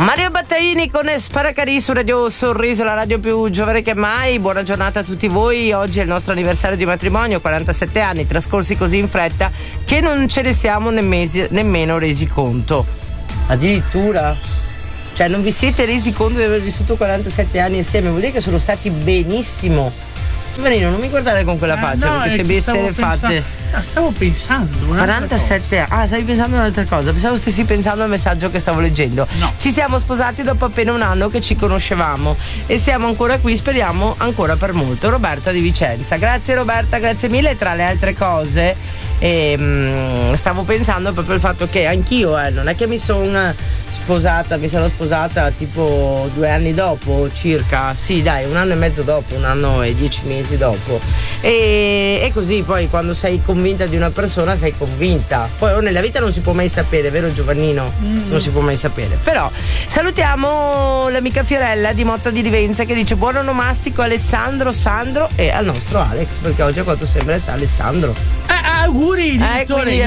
Mario Battaini con Sparacarì su Radio Sorriso, la radio più giovane che mai. Buona giornata a tutti voi. Oggi è il nostro anniversario di matrimonio, 47 anni trascorsi così in fretta che non ce ne siamo nemmeno resi conto. Addirittura? Cioè non vi siete resi conto di aver vissuto 47 anni insieme? Vuol dire che sono stati benissimo. Giovanino, non mi guardare con quella faccia, no, perché se vi state fatte. Stavo pensando 47 anni. Ah, stavi pensando a un'altra cosa. Pensavo stessi pensando al messaggio che stavo leggendo. No. Ci siamo sposati dopo appena un anno che ci conoscevamo e siamo ancora qui, speriamo ancora per molto. Roberta di Vicenza. Grazie Roberta, grazie mille. Tra le altre cose stavo pensando proprio al fatto che anch'io non è che mi sono sposata tipo 2 anni dopo circa, sì dai, 1 anno e mezzo dopo, 1 anno e 10 mesi dopo, e così poi quando sei convinta di una persona sei convinta, poi nella vita non si può mai sapere, vero Giovannino? Non si può mai sapere. Però salutiamo l'amica Fiorella di Motta di Livenza che dice buon onomastico Alessandro, Sandro e al nostro Alex, perché oggi a quanto sembra auguri direttore,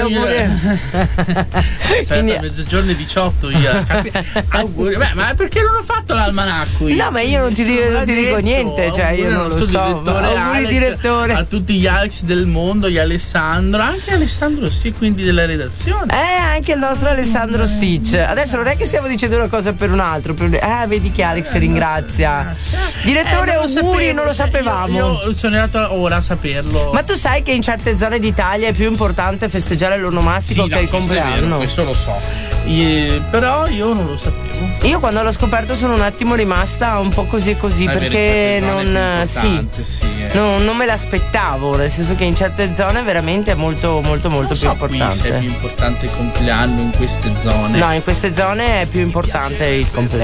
quindi a mezzogiorno e 18 io auguri. Beh, ma perché non ho fatto l'almanacco io? No, ma io non ti dico niente, cioè io non lo so. Auguri Alex, direttore a tutti gli Alex del mondo, gli Alessandro, anche Alessandro sì, quindi della redazione. Anche il nostro Alessandro Sic. Adesso non è che stiamo dicendo una cosa per un altro, vedi che Alex ringrazia. Direttore, auguri, non lo sapevamo. Io sono arrivato ora a saperlo. Ma tu sai che in certe zone d'Italia è più importante festeggiare l'onomastico che il compleanno? Vero, questo lo so. Però io non lo sapevo. Io quando l'ho scoperto sono un attimo rimasta un po' così perché non me l'aspettavo, nel senso che in certe zone veramente è molto molto molto più importante. Qui se è più importante il compleanno in queste zone. No, in queste zone è più importante il compleanno.